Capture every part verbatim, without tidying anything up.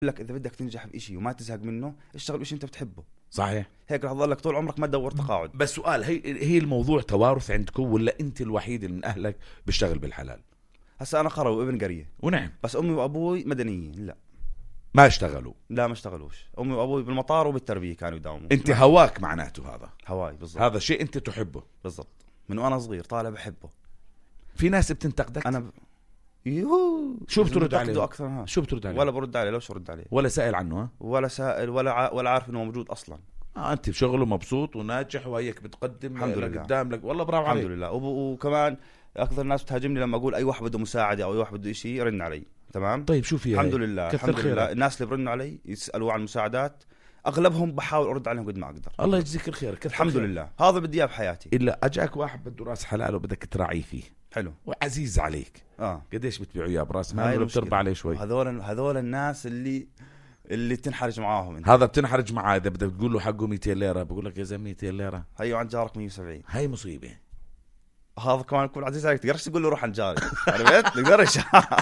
لك إذا بدك تنجح بإشي وما تزهق منه اشتغل بإشي أنت بتحبه. صحيح. هيك رح تضلك طول عمرك ما تدور تقاعد. بس سؤال، هي هي الموضوع توارث عندكم ولا أنت الوحيد من أهلك بيشتغل بالحلال؟ هسا أنا قروي وابن قرية. ونعم. بس أمي وأبوي مدنيين. لا ما اشتغلوا. لا ما اشتغلوش. أمي وأبوي بالمطار وبالتربية كانوا يداوموا. أنت هواك معناته هذا هواي بالضبط. هذا شيء أنت تحبه بالضبط من وأنا صغير طالع بحبه. في ناس بتنتقدك. أنا ب... يوهو شو بترد عليه؟ أكثر ها. شو بترد عليه؟ ولا برد عليه. لو شو رد عليه ولا سائل عنه ها؟ ولا سائل ولا ع... ولا عارف إنه موجود أصلا. آه أنت بشغله مبسوط وناجح وهيك بتقدم الحمد لله قدام لك. والله برافو عليك. الحمد لله. وب... وكمان أكثر الناس بتهاجمني لما أقول أي واحد بده مساعدة أو أي واحد بده إشي يرن علي. تمام. طيب شو في الحمد لله الحمد خيرك. لله الناس اللي برنوا علي يسألوا عن مساعدات أغلبهم بحاول أرد عليهم قد ما أقدر. الله يجزيك الخير. الحمد خير. لله هذا بدي إياه بحياتي. إلا أجاك واحد بده راس حلال وبدك تراعيه فيه حلو وعزيز عليك. آه قديش بتبيعوا إياه براس مال ولا بتربى عليه شوي؟ هذول هذول الناس اللي اللي تنحرج معاهم انت. هذا بتنحرج معاه إذا بدك تقول له حقه مئتين ليرة بقول لك يا زلمة مئتين ليرة. هيو عن جارك مية وسبعين. هاي مصيبة. هذا كمان يكون عزيز عليك تقدرش تقول له روح عن جاري. عرفت تقدرش.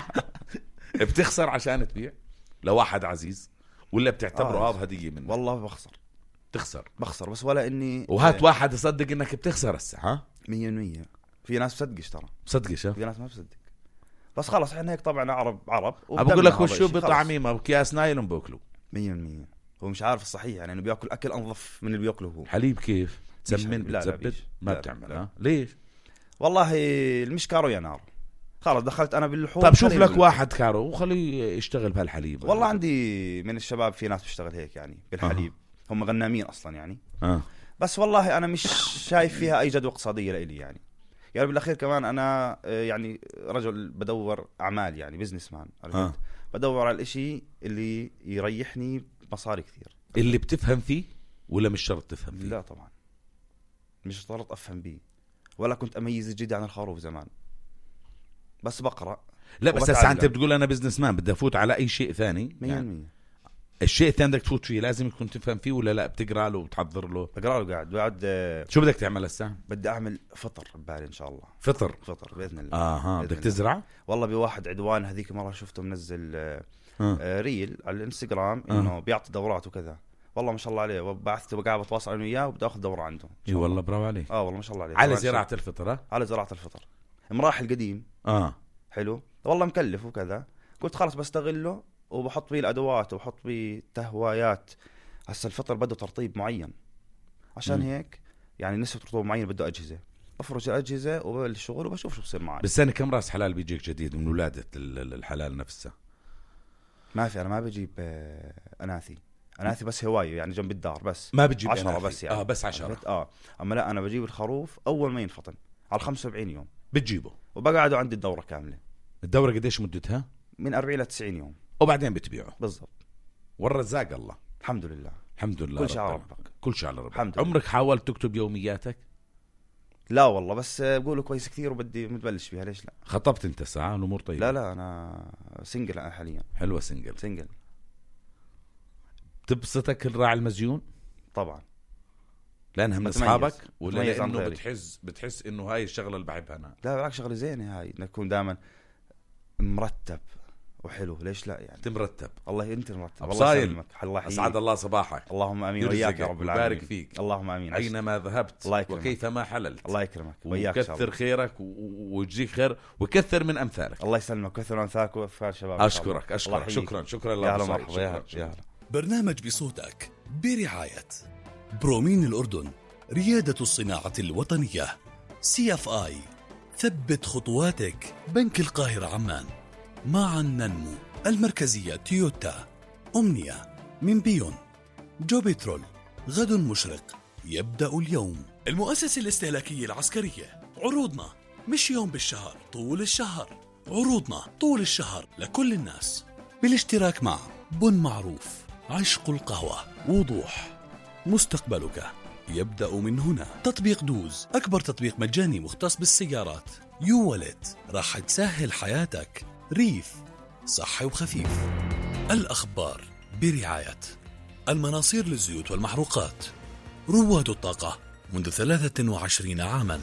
بتخسر عشان تبيع لواحد عزيز ولا بتعتبره آه. هذا هدية منه؟ والله بخسر. تخسر بخسر بس ولا اني وهات واحد يصدق انك بتخسر هسه. ها مية بالمية. في ناس بصدقش ترى. بصدقش. في ناس ما بصدق. بس خلاص احنا هيك طبعا عرب عرب. بقول لك وشو بطعميمه وكياس نايلون باكلوا. مية بالمية. هو مش عارف الصحيح يعني انه بياكل اكل انظف من اللي بياكله هو. حليب كيف تسمن لا لا بتزبط ما لا بتعمل. لا. ها ليش؟ والله المش كارو يا نار. خلاص دخلت انا باللحوم. طب شوف لك واحد كارو وخليه يشتغل بهالحليب. والله عندي من الشباب في ناس بتشتغل هيك يعني بالحليب. آه. هم غنامين اصلا يعني. آه. بس والله انا مش شايف فيها اي جدوى اقتصاديه لإلي يعني. يعني بالاخير كمان انا يعني رجل بدور اعمال يعني بزنس مان. آه. بدور على الاشي اللي يريحني مصاري كثير. اللي بتفهم فيه ولا مش شرط تفهم فيه؟ لا طبعا مش شرط افهم بيه ولا كنت اميز جدا عن الخروف زمان. بس بقرا. لا بس هسه انت بتقول انا بزنس مان بدي افوت على اي شيء ثاني مية يعني. بالمية. الشيء الثاني بدك تفوت فيه لازم يكون تفهم فيه ولا لا بتقرا له وبتحضر له؟ بقرا له قاعد بعد. شو بدك تعمل هسه؟ بدي اعمل فطر ببالي ان شاء الله. فطر. فطر باذن الله. اها بدك تزرع؟ والله بواحد عدوان هذيك مره شفته منزل آه. آه ريل على الانستغرام انه آه. بيعطي دورات وكذا. والله ما شاء الله عليه وبعثته بقى بتواصل انا وياه وبدي اخذ دوره عنده. اي والله برافو عليك. اه والله ما شاء الله عليه. على زراعه الفطر. على زراعه الفطر. مراحل قديم. اه حلو والله مكلف وكذا. قلت خلاص بستغله وبحط فيه الادوات وبحط فيه تهوايات. هسه الفطر بده ترطيب معين عشان م. هيك يعني نسبه رطوبه معينه بده اجهزه. بفرج الاجهزه وببلش الشغل وبشوف شو بصير معي. بالسنه كم راس حلال بيجيك جديد من ولاده الحلال نفسها؟ ما في انا ما بجيب اناثي. اناثي بس هوايه يعني جنب الدار بس. ما بتجيب عشرة بس يعني. اه بس عشرة. اه اما لا انا بجيب الخروف اول ما ينفطن على خمسة وسبعين يوم بتجيبه وبقعده عندي الدوره كامله. الدوره قديش مدتها؟ من أربعين ل تسعين يوم وبعدين بتبيعه. بالضبط. والرزاق الله. الحمد لله. الحمد لله. كل شيء على ربك. كل شيء على ربك. الحمد عمرك حاولت تكتب يومياتك؟ لا والله بس بقولوا كويس كثير وبدي متبلش فيها. ليش لا؟ خطبت انت ساعه الامور طيبه؟ لا لا انا سنجل أنا حاليا. حلوه سنجل. سنجل. تبسطك الراعي المزيون؟ طبعا. لانها من اصحابك ولا لانه انه بتحس بتحس انه هاي الشغله اللي بحبها انا؟ لا بالعكس شغله زينه هاي انك تكون دائما مرتب وحلو. ليش لا يعني؟ تمرتب. الله انت مرتب. الله يسلمك. الله يحييك. اسعد الله صباحك. اللهم امين وياك يا رب العالمين. ويبارك فيك. اللهم امين. اينما ذهبت وكيفما حللت. الله يكرمك وياك. وكثر خيرك ويجزيك خير وكثر من امثالك. الله يسلمك وكثر من امثالك وافكار شباب. اشكرك اشكرك شكرا شكرا يا هلا مرحبا يا هلا. برنامج بصوتك برعاية برومين الأردن، ريادة الصناعة الوطنية، سي اف اي، ثبت خطواتك، بنك القاهرة عمان، معا ننمو، المركزية تويوتا، أمنية من بيون، جوبيترول، غد مشرق يبدأ اليوم، المؤسسة الاستهلاكية العسكرية. عروضنا مش يوم بالشهر، طول الشهر. عروضنا طول الشهر لكل الناس بالاشتراك مع بن معروف، عشق القهوة، وضوح، مستقبلك يبدأ من هنا. تطبيق دوز، أكبر تطبيق مجاني مختص بالسيارات. يو والت، راح تسهل حياتك. ريف، صحي وخفيف. الأخبار برعاية المناصير للزيوت والمحروقات، رواد الطاقة منذ ثلاثة وعشرين عاما.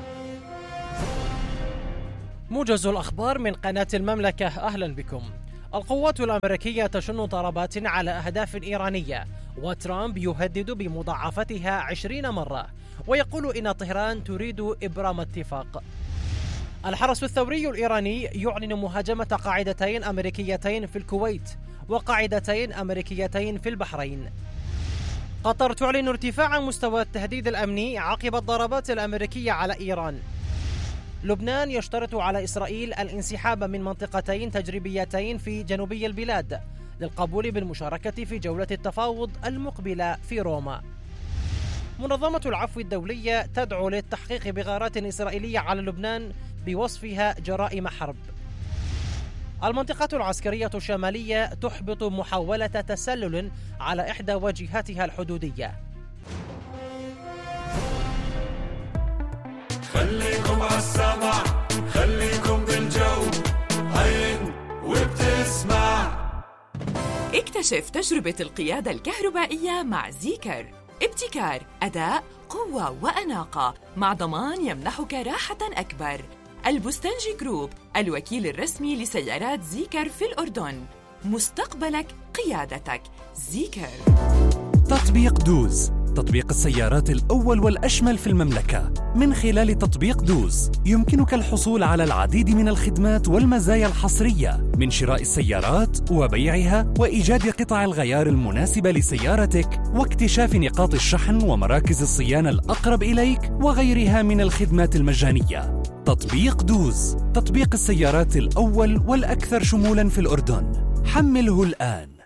موجز الأخبار من قناة المملكة، أهلا بكم. القوات الأمريكية تشن ضربات على أهداف إيرانية، وترامب يهدد بمضاعفتها عشرين مرة، ويقول إن طهران تريد إبرام اتفاق. الحرس الثوري الإيراني يعلن مهاجمة قاعدتين أمريكيتين في الكويت وقاعدتين أمريكيتين في البحرين. قطر تعلن ارتفاع مستوى التهديد الأمني عقب الضربات الأمريكية على إيران. لبنان يشترط على إسرائيل الانسحاب من منطقتين تجريبيتين في جنوبي البلاد للقبول بالمشاركة في جولة التفاوض المقبلة في روما. منظمة العفو الدولية تدعو للتحقيق بغارات إسرائيلية على لبنان بوصفها جرائم حرب. المنطقة العسكرية الشمالية تحبط محاولة تسلل على إحدى واجهاتها الحدودية. خليكم عالسمع، خليكم بالجو، عين وبتسمع. اكتشف تجربة القيادة الكهربائية مع زيكر. ابتكار، أداء، قوة وأناقة مع ضمان يمنحك راحة أكبر. البستنجي جروب، الوكيل الرسمي لسيارات زيكر في الأردن. مستقبلك قيادتك. زيكر. تطبيق دوز، تطبيق السيارات الأول والأشمل في المملكة. من خلال تطبيق دوز يمكنك الحصول على العديد من الخدمات والمزايا الحصرية، من شراء السيارات وبيعها وإيجاد قطع الغيار المناسبة لسيارتك واكتشاف نقاط الشحن ومراكز الصيانة الأقرب إليك وغيرها من الخدمات المجانية. تطبيق دوز، تطبيق السيارات الأول والأكثر شمولاً في الأردن. حمله الآن.